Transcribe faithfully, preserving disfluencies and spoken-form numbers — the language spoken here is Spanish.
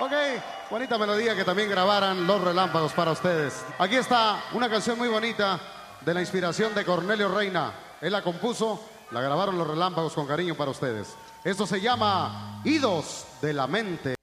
Ok, bonita melodía que también grabaran Los Relámpagos para ustedes. Aquí está una canción muy bonita de la inspiración de Cornelio Reina. Él la compuso, la grabaron Los Relámpagos con cariño para ustedes. Esto se llama Idos de la Mente.